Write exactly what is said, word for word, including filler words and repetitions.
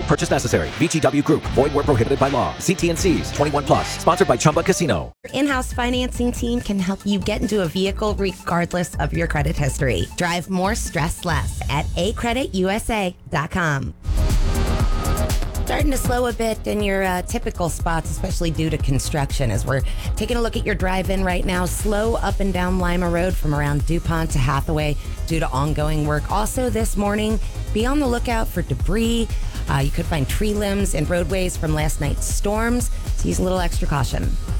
purchase necessary. V G W Group. Void where prohibited by law. See T and C's. twenty-one plus. Sponsored by Chumba Casino. Your in-house financing team can help you get into a vehicle regardless of your credit history. Drive more, stress less at a credit u s a dot com. Starting to slow a bit in your uh, typical spots, especially due to construction. As we're taking a look at your drive-in right now, slow up and down Lima Road from around DuPont to Hathaway due to ongoing work. Also this morning, be on the lookout for debris. Uh, you could find tree limbs and roadways from last night's storms, so use a little extra caution.